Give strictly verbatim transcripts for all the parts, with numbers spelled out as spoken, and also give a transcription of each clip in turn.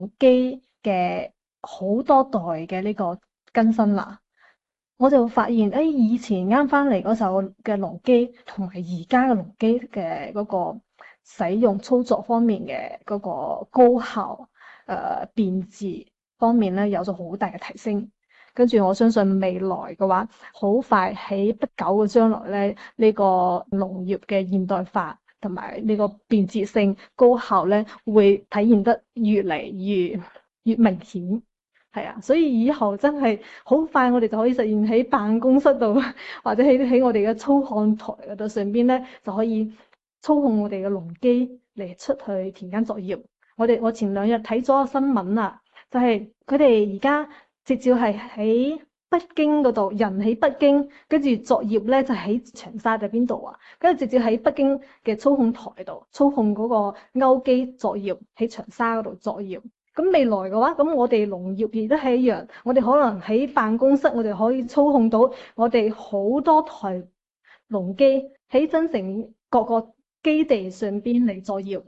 機嘅好多代嘅呢個更新啦。我就發現，誒以前啱翻嚟嗰時候嘅農機，同埋而家嘅農機嘅嗰個使用操作方面嘅嗰個高效、誒、呃、便捷方面咧，有咗好大嘅提升。跟住我相信未來嘅話，好快喺不久嘅將來咧，呢、這個農業嘅現代化同埋呢個便捷性、高效咧，會體現得越嚟越越明顯。係啊，所以以後真係好快，我哋就可以實現喺辦公室度，或者喺喺我哋嘅操看台嗰度上邊咧，就可以操控我哋嘅農機嚟出去田間作業。我哋我前兩日睇咗個新聞啊，就係佢哋而家直接係喺北京嗰度，人喺北京，跟住作業咧就喺長沙定邊度啊？跟住直接喺北京嘅操控台度操控嗰個勾機作業，喺長沙嗰度作業。咁未來嘅話，咁我哋農業亦都係一樣，我哋可能喺辦公室，我哋可以操控到我哋好多台農機喺增城各個基地上邊嚟作業。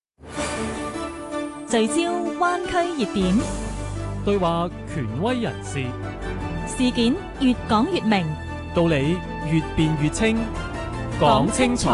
聚焦灣區熱點， 對話權威人士， 事件越講越明， 道理越辯越清，講清楚。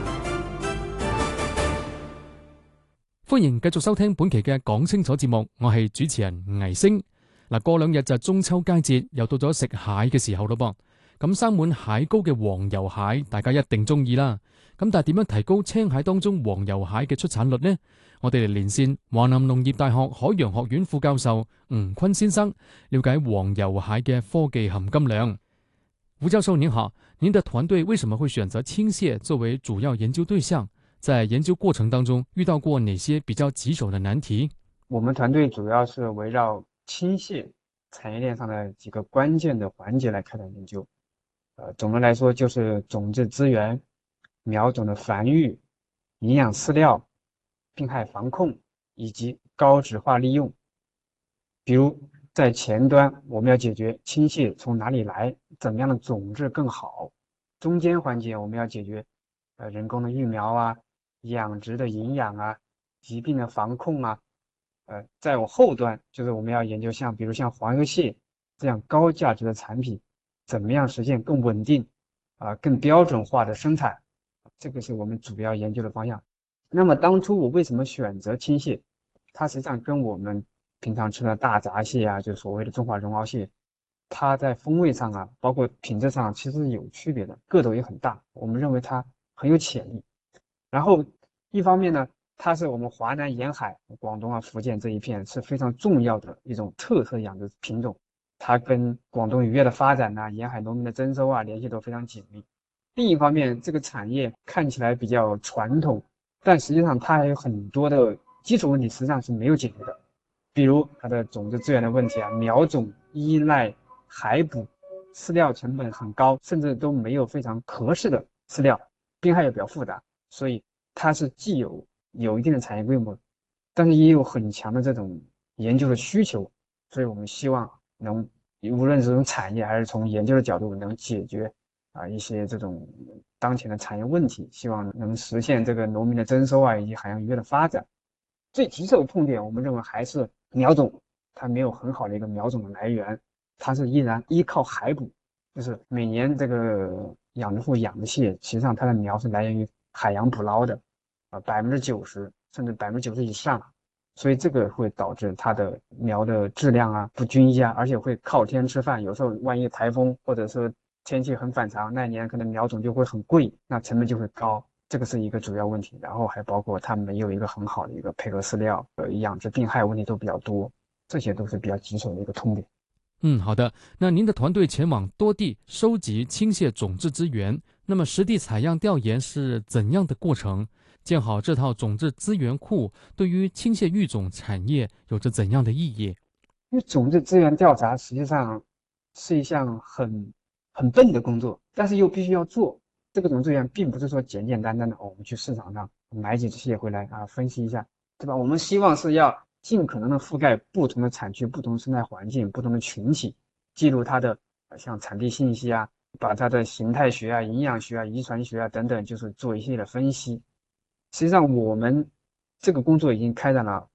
歡迎繼續收聽本期嘅講清楚節目，我係主持人倪星。嗱，過兩日就中秋佳節，又到咗食蟹嘅時候咯噃。咁生滿蟹膏嘅黃油蟹，大家一定中意啦。咁但係點樣提高青蟹當中黃油蟹嘅出產率呢？我哋嚟連線華南農業大學海洋學院副教授吳坤先生，了解黃油蟹嘅科技含金量。吳教授您好，您的團隊為什麼會選擇青蟹作為主要研究對象？在研究過程當中遇到過哪些比較棘手的難題？ 我們團隊主要是圍繞青蟹產業鏈上的幾個關鍵的環節來開展研究。呃，總的來說就是種子資源、苗種的繁育、營養飼料、病害防控以及高質化利用。比如在前端，我們要解決青蟹從哪裡來，怎麼樣的種質更好；中間環節我們要解決呃人工的育苗啊、養殖的營養啊、疾病的防控啊，呃，在我後端就是我們要研究像比如像黃油蟹這樣高價值的產品，怎麼樣實現更穩定啊、呃、更標準化的生產，這個是我們主要研究的方向。那麼當初我為什麼選擇青蟹？它實際上跟我們平常吃的大閘蟹啊，就所謂的中華絨螯蟹，它在風味上啊，包括品質上其實是有區別的，個頭也很大，我們認為它很有潛力。然後一方面呢，它是我們華南沿海廣東啊福建這一片是非常重要的一種特色養殖品種，它跟廣東漁業的發展啊、沿海農民的徵收啊聯繫都非常緊密。另一方面，這個產業看起來比較傳統，但實際上它還有很多的基礎問題實際上是沒有解決的，比如它的種子資源的問題啊，苗種依賴海捕，飼料成本很高，甚至都沒有非常合適的飼料，病害也比較複雜。所以它是既有有一定的產業規模，但是也有很強的這種研究的需求，所以我們希望能無論是從產業還是從研究的角度能解決啊一些這種當前的產業問題，希望能實現這個農民的徵收啊以及海洋漁業的發展。最棘手的痛點我們認為還是苗種，它沒有很好的一個苗種的來源，它是依然依靠海捕，就是每年這個養殖戶養的蟹，實際上它的苗是來源於海洋捕撈的，啊，百分之九十甚至百分之九十以上，所以這個會導致它的苗的質量啊不均一啊，而且會靠天吃飯。有時候萬一颱風或者是天氣很反常，那一年可能苗種就會很貴，那成本就會高，這個是一個主要問題。然後還包括它沒有一個很好的一個配合飼料，呃，養殖病害問題都比較多，這些都是比較棘手的一個痛點。 嗯，好的。那您的團隊前往多地收集青蟹種子資源，那麼實地採樣調研是怎樣的過程？建好這套種子資源庫對於青蟹育種產業有着怎樣的意義？ 因為種子資源調查實際上是一項很很笨的工作，但是又必須要做。這個種子資源並不是說簡簡單單的，哦，我們去市場上買幾隻蟹回來啊，分析一下，對吧？我們希望是要盡可能的覆蓋不同的產區、不同生態環境、不同的群體，記錄它的像產地信息啊，把它的形態學啊、營養學啊、遺傳學啊等等，就是做一系列的分析。實際上我們這個工作已經開展了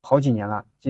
好几年了。今